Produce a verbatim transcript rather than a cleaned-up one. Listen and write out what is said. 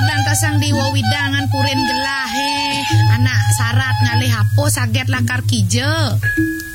kadang tasang diwawidangan purin gelahe anak sarat ngalih hapo saget lakar kijo.